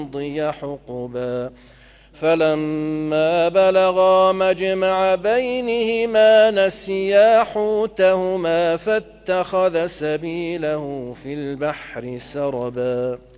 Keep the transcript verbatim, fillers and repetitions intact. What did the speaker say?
يمضي حقبا فلما بلغا مجمع بينهما نسيا حوتهما فاتخذ سبيله في البحر سربا